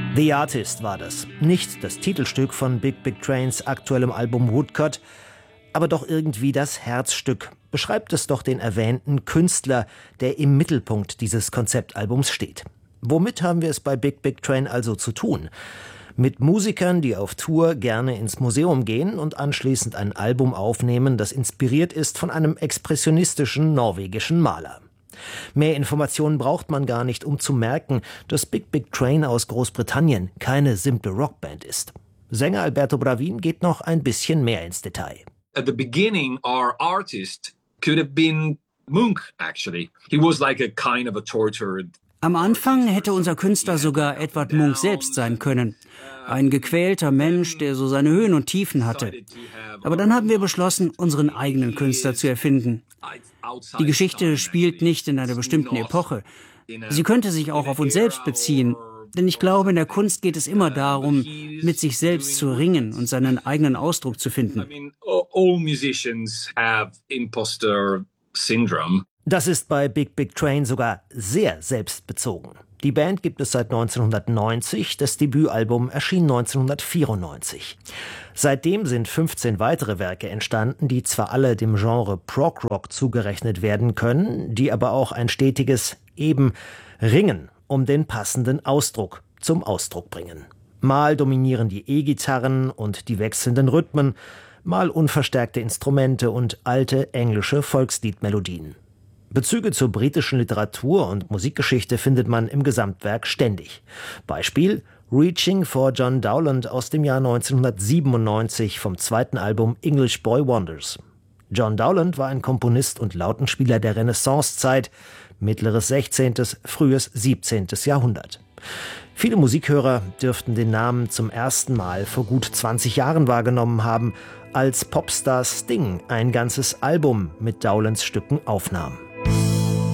The Artist war das. Nicht das Titelstück von Big Big Trains aktuellem Album Woodcut, aber doch irgendwie das Herzstück. Beschreibt es doch den erwähnten Künstler, der im Mittelpunkt dieses Konzeptalbums steht. Womit haben wir es bei Big Big Train also zu tun? Mit Musikern, die auf Tour gerne ins Museum gehen und anschließend ein Album aufnehmen, das inspiriert ist von einem expressionistischen norwegischen Maler. Mehr Informationen braucht man gar nicht, um zu merken, dass Big Big Train aus Großbritannien keine simple Rockband ist. Sänger Alberto Bravin geht noch ein bisschen mehr ins Detail. At the beginning, our artist could have been Munch, actually. He was like a kind of a tortured. Am Anfang hätte unser Künstler sogar Edvard Munch selbst sein können. Ein gequälter Mensch, der so seine Höhen und Tiefen hatte. Aber dann haben wir beschlossen, unseren eigenen Künstler zu erfinden. Die Geschichte spielt nicht in einer bestimmten Epoche. Sie könnte sich auch auf uns selbst beziehen. Denn ich glaube, in der Kunst geht es immer darum, mit sich selbst zu ringen und seinen eigenen Ausdruck zu finden. All musicians have imposter syndrome. Das ist bei Big Big Train sogar sehr selbstbezogen. Die Band gibt es seit 1990, das Debütalbum erschien 1994. Seitdem sind 15 weitere Werke entstanden, die zwar alle dem Genre Prog-Rock zugerechnet werden können, die aber auch ein stetiges Ringen um den passenden Ausdruck zum Ausdruck bringen. Mal dominieren die E-Gitarren und die wechselnden Rhythmen, mal unverstärkte Instrumente und alte englische Volksliedmelodien. Bezüge zur britischen Literatur und Musikgeschichte findet man im Gesamtwerk ständig. Beispiel Reaching for John Dowland aus dem Jahr 1997 vom zweiten Album English Boy Wonders. John Dowland war ein Komponist und Lautenspieler der Renaissancezeit, mittleres 16., frühes 17. Jahrhundert. Viele Musikhörer dürften den Namen zum ersten Mal vor gut 20 Jahren wahrgenommen haben, als Popstar Sting ein ganzes Album mit Dowlands Stücken aufnahm.